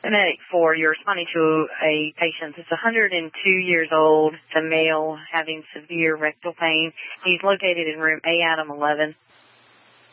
Medic 4, you're responding to a patient that's 102 years old, it's a male having severe rectal pain. He's located in room A Adam 11.